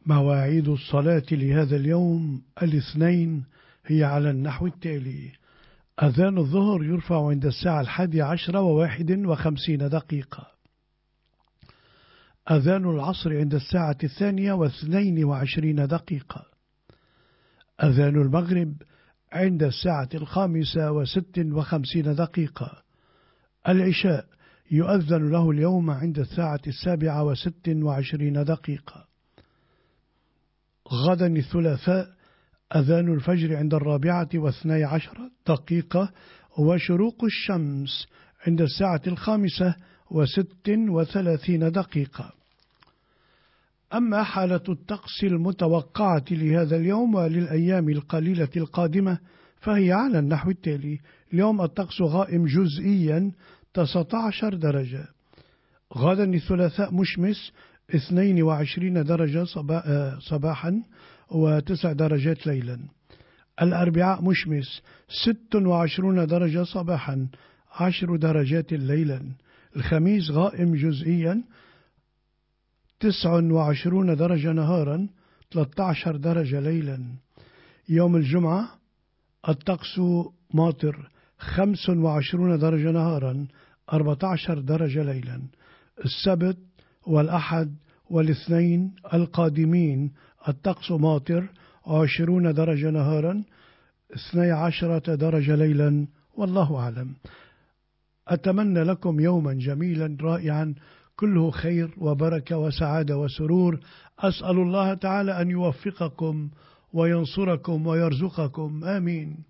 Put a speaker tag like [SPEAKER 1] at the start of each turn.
[SPEAKER 1] مواعيد الصلاة لهذا اليوم الاثنين هي على النحو التالي: أذان الظهر يرفع عند الساعة 11:51. أذان العصر عند الساعة 2:22. أذان المغرب عند الساعة 5:56. العشاء يؤذن له اليوم عند الساعة 7:26. غدا الثلاثاء أذان الفجر عند 4:12، وشروق الشمس عند الساعة 5:36. أما حالة الطقس المتوقعة لهذا اليوم وللأيام القليلة القادمة فهي على النحو التالي: اليوم الطقس غائم جزئيا 19 درجة. غدا الثلاثاء مشمس 22 درجة صباحا و9 درجات ليلا. الأربعاء مشمس 26 درجة صباحا 10 درجات ليلا. الخميس غائم جزئيا 29 درجة نهارا 13 درجة ليلا. يوم الجمعة الطقس ماطر 25 درجة نهارا 14 درجة ليلا. السبت والأحد والاثنين القادمين الطقس ماطر 20 درجة نهارا 12 درجة ليلا، والله أعلم. أتمنى لكم يوما جميلا رائعا كله خير وبركة وسعادة وسرور. أسأل الله تعالى أن يوفقكم وينصركم ويرزقكم، آمين.